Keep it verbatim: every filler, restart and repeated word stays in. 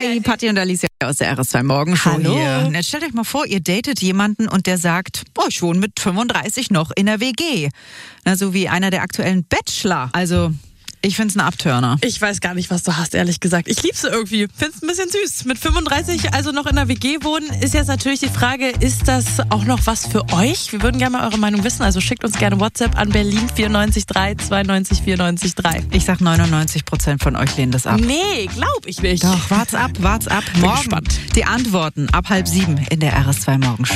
Hi, Patti und Alicia aus der R S zwei Morgenshow Hallo. hier. Und jetzt stellt euch mal vor, ihr datet jemanden und der sagt, oh, ich wohne mit fünfunddreißig noch in der W G. Na, so wie einer der aktuellen Bachelor. Also, ich find's ein Abturner. Ich weiß gar nicht, was du hast, ehrlich gesagt. Ich lieb's irgendwie. Find's ein bisschen süß. Mit fünfunddreißig also noch in der W G wohnen, ist jetzt natürlich die Frage, ist das auch noch was für euch? Wir würden gerne mal eure Meinung wissen. Also schickt uns gerne WhatsApp an Berlin vier neun drei zwei neun vier neun drei. Ich sag, neunundneunzig Prozent von euch lehnen das ab. Nee, glaub ich nicht. Doch, wart's ab, wart's ab. Morgen gespannt. die Antworten ab halb sieben in der R S zwei Morgenshow.